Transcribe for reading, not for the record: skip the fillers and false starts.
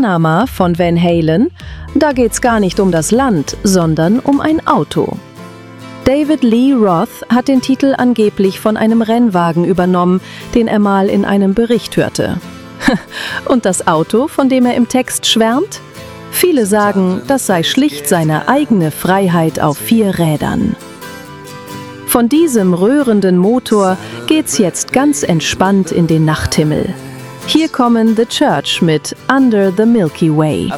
Panama von Van Halen, da geht's gar nicht um das Land, sondern um ein Auto. David Lee Roth hat den Titel angeblich von einem Rennwagen übernommen, den er mal in einem Bericht hörte. Und das Auto, von dem er im Text schwärmt? Viele sagen, das sei schlicht seine eigene Freiheit auf 4 Rädern. Von diesem rührenden Motor geht's jetzt ganz entspannt in den Nachthimmel. Hier kommen The Church mit Under the Milky Way.